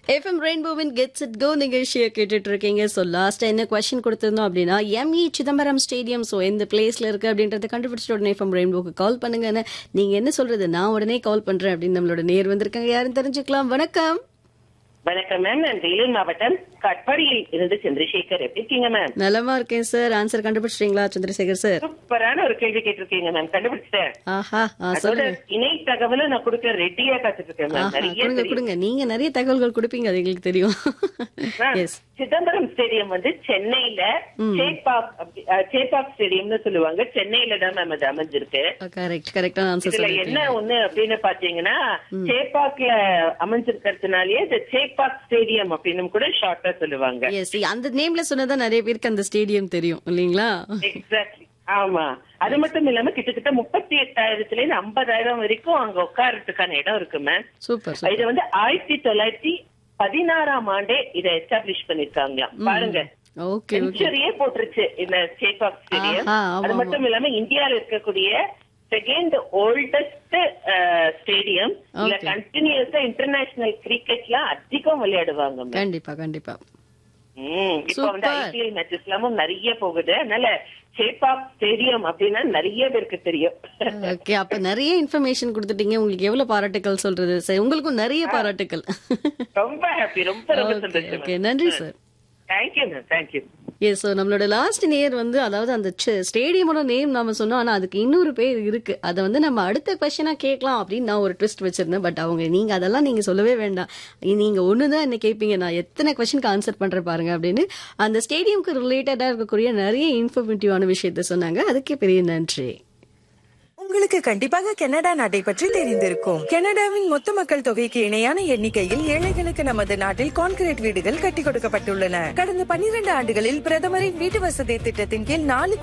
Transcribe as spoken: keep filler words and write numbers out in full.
FM ரெயின்போவின் gets it go நிகழ்ச்சியை கேட்டுட்டு இருக்கீங்க. ஸோ லாஸ்ட் என்ன கொஸ்டின் கொடுத்திருந்தோம் அப்படின்னா எம்இ சிதம்பரம் ஸ்டேடியம் ஸோ எந்த பிளேஸ்ல இருக்கு அப்படின்றத கண்டுபிடிச்சிட்டு உடனே எஃப்எம் ரெயின்போக்கு கால் பண்ணுங்கன்னு நீங்க என்ன சொல்றது, நான் உடனே கால் பண்றேன் அப்படின்னு நம்மளோட நேர் வந்திருக்காங்க. யாரும் தெரிஞ்சுக்கலாம். வணக்கம். வணக்கம் மேம், நான் வேலூர் மாவட்டம் கட்பாடியில் இருந்து சந்திரசேகர். எப்படி இருக்கீங்க மேம்? நலமா இருக்கேன் சார். ஆன்சர் கண்டுபிடிச்சிட்டீங்களா சந்திரசேகர் சார்? சூப்பரான ஒரு கேள்வி கேட்டிருக்கீங்க மேம், கண்டுபிடிச்சிட்டேன். ஆஹா, அதோட சொல்லுங்க. இணை தகவலை நான் கொடுக்க ரெடியா காத்துட்டு இருக்கேன் மேம். ஆஹா, நிறைய கொடுங்க தெரியும். கொடுங்க. நீங்க நிறைய தகவல்கள் கொடுப்பீங்க, அது எங்களுக்கு தெரியும். Ma'am, S. சிதம்பரம் ஸ்டேடியம் வந்து சென்னையில சேப்பாக் அப்படி- அஹ், சேப்பாக் ஸ்டேடியம்னு சொல்லுவாங்க. சென்னையில தான் மேம் அது அமைஞ்சிருக்கு. கரெக்ட் கரெக்டான ஆன்சர் இதுல என்ன சொல்லிருக்கீங்க. ஒண்ணு அப்படின்னு பாத்தீங்கன்னா, சேப்பாக்ல அமைஞ்சிருக்கிறதுனாலயே இந்த சேப்பாக் ஸ்டேடியம் அப்படின்னு கூட ஷார்ட்டா சொல்லுவாங்க. எஸ், அந்த நேம்ல சொன்னதா நிறைய பேருக்கு அந்த ஸ்டேடியம் தெரியும் இல்லீங்களா? எக்ஸாக்ட்லி, ஆமா. அது மட்டும் இல்லாம கிட்டத்தட்ட முப்பத்தி எட்டாயிரத்துல இருந்து ஐம்பதாயிரம் வரைக்கும் அங்க உட்கார்றதுக்கான இடம் இருக்கு மேம். சூப்பர் இது சூப்பர். வந்து ஆயிரத்தி தொள்ளாயிரத்தி பதினாறாம் ஆண்டே இதை எஸ்டாப்ளிஷ் பண்ணிருக்காங்க. பாருங்க, ஓகே ஓகே. செஞ்சுரியே போட்டுருச்சு இந்த சேப்பாக் ஸ்டேடியம். ஆஹா, ஆமா, அது ஆமா. மட்டும் இல்லாம இந்தியால இருக்கக்கூடிய செகண்ட் ஓல்டஸ்ட் ஸ்டேடியம். இல்ல Okay. கண்டினியூஸா இன்டர்நேஷனல் கிரிக்கெட்ல அதிகம் விளையாடுவாங்க ma'am. கண்டிப்பா கண்டிப்பா. ம், இப்ப வந்து Super. ஐபிஎல் மேட்சஸ் எல்லாமும் நிறைய போகுது. அதனால சேப்பாக் ஸ்டேடியம் அப்படின்னா நிறைய பேருக்கு தெரியும். ஓகே, அப்ப நிறைய இன்ஃபர்மேஷன் கொடுத்துட்டீங்க. உங்களுக்கு எவ்வளவு பாராட்டுக்கள் சொல்றது? சரி, உங்களுக்கும் நிறைய பாராட்டுக்கள். ரொம்ப ஹாப்பி, ரொம்ப ரொம்ப ஓகே சந்தோஷம். ஓகே, நன்றி sir. Thank you ma'am, thank you. S, so நம்மளோட லாஸ்ட் நேர் வந்து அதாவது அந்த ஸ்டேடியமோட நேம் நாம சொன்னோம், ஆனா அதுக்கு இன்னொரு பேர் இருக்கு. அதை வந்து நம்ம அடுத்த கொஸ்டினா கேட்கலாம் அப்படின்னு நான் ஒரு ட்விஸ்ட் வச்சிருந்தேன். பட் அவங்க நீங்க அதெல்லாம் நீங்க சொல்லவே வேண்டாம், நீங்க ஒண்ணுதான் என்ன கேட்பீங்க, நான் எத்தனை கொஸ்டினுக்கு ஆன்சர் பண்றேன் பாருங்க அப்படின்னு அந்த ஸ்டேடியம்க்கு ரிலேட்டடா இருக்கக்கூடிய நிறைய இன்ஃபர்மேட்டிவான விஷயத்த சொன்னாங்க. அதுக்கே பெரிய நன்றி. உங்களுக்கு கண்டிப்பாக கனடா நாட்டை பற்றி தெரிந்திருக்கும். கனடாவின் மொத்த மக்கள் தொகைக்கு இணையான எண்ணிக்கையில் ஏழைகளுக்கு நமது நாட்டில் கான்கிரீட் வீடுகள் கட்டி கொடுக்கப்பட்டுள்ளன. கடந்த பன்னிரண்டு ஆண்டுகளில் பிரதமரின் வீட்டு வசதி திட்டத்தின் கீழ் நாலு